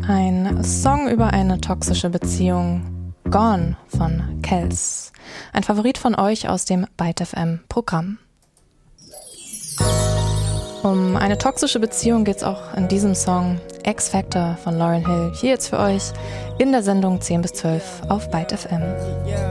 Ein Song über eine toxische Beziehung, Gone von Kels. Ein Favorit von euch aus dem Byte FM Programm. Um eine toxische Beziehung geht es auch in diesem Song X-Factor von Lauryn Hill. Hier jetzt für euch in der Sendung 10 bis 12 auf Byte FM.